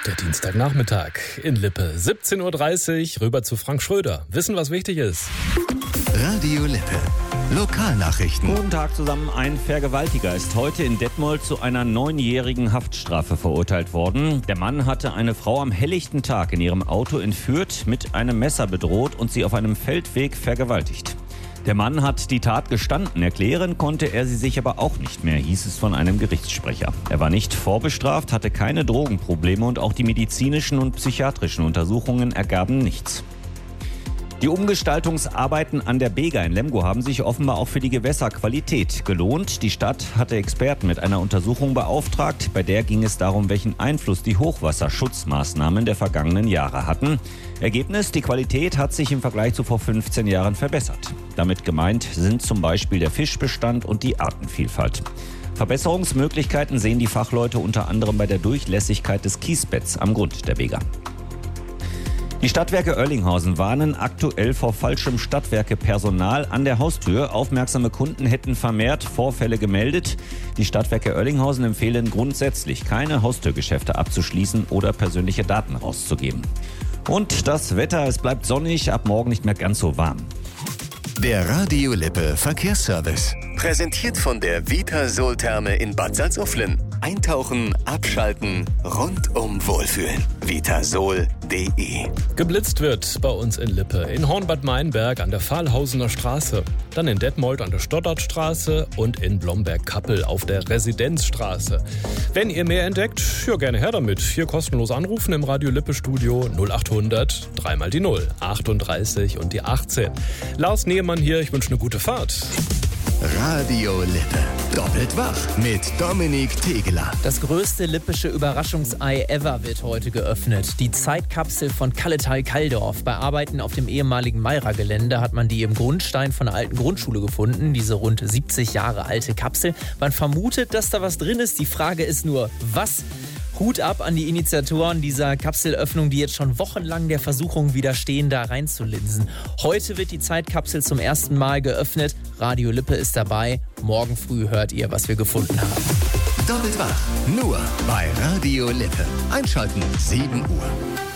Der Dienstagnachmittag in Lippe. 17.30 Uhr, rüber zu Frank Schröder. Wissen, was wichtig ist. Radio Lippe. Lokalnachrichten. Guten Tag zusammen. Ein Vergewaltiger ist heute in Detmold zu einer 9-jährigen Haftstrafe verurteilt worden. Der Mann hatte eine Frau am helllichten Tag in ihrem Auto entführt, mit einem Messer bedroht und sie auf einem Feldweg vergewaltigt. Der Mann hat die Tat gestanden. Erklären konnte er sie sich aber auch nicht mehr, hieß es von einem Gerichtssprecher. Er war nicht vorbestraft, hatte keine Drogenprobleme und auch die medizinischen und psychiatrischen Untersuchungen ergaben nichts. Die Umgestaltungsarbeiten an der Bega in Lemgo haben sich offenbar auch für die Gewässerqualität gelohnt. Die Stadt hatte Experten mit einer Untersuchung beauftragt. Bei der ging es darum, welchen Einfluss die Hochwasserschutzmaßnahmen der vergangenen Jahre hatten. Ergebnis: Die Qualität hat sich im Vergleich zu vor 15 Jahren verbessert. Damit gemeint sind zum Beispiel der Fischbestand und die Artenvielfalt. Verbesserungsmöglichkeiten sehen die Fachleute unter anderem bei der Durchlässigkeit des Kiesbetts am Grund der Bega. Die Stadtwerke Oerlinghausen warnen aktuell vor falschem Stadtwerke-Personal an der Haustür. Aufmerksame Kunden hätten vermehrt Vorfälle gemeldet. Die Stadtwerke Oerlinghausen empfehlen grundsätzlich, keine Haustürgeschäfte abzuschließen oder persönliche Daten rauszugeben. Und das Wetter, es bleibt sonnig, ab morgen nicht mehr ganz so warm. Der Radio Lippe Verkehrsservice. Präsentiert von der Vitasol-Therme in Bad Salzuflen. Eintauchen, abschalten, rundum wohlfühlen. Vitasol.de. Geblitzt wird bei uns in Lippe, in Hornbad Meinberg an der Fahlhausener Straße, dann in Detmold an der Stoddartstraße und in Blomberg-Kappel auf der Residenzstraße. Wenn ihr mehr entdeckt, ja gerne her damit. Hier kostenlos anrufen im Radio Lippe Studio 0800 3 mal die 0, 38 und die 18. Lars Niemann hier, ich wünsche eine gute Fahrt. Radio Lippe. Doppelt wach mit Dominik Tegeler. Das größte lippische Überraschungsei ever wird heute geöffnet. Die Zeitkapsel von Kalletal-Kalldorf. Bei Arbeiten auf dem ehemaligen Meira-Gelände hat man die im Grundstein von einer alten Grundschule gefunden. Diese rund 70 Jahre alte Kapsel. Man vermutet, dass da was drin ist. Die Frage ist nur, was? Hut ab an die Initiatoren dieser Kapselöffnung, die jetzt schon wochenlang der Versuchung widerstehen, da reinzulinsen. Heute wird die Zeitkapsel zum ersten Mal geöffnet. Radio Lippe ist dabei. Morgen früh hört ihr, was wir gefunden haben. Doppelt wach. Nur bei Radio Lippe. Einschalten 7 Uhr.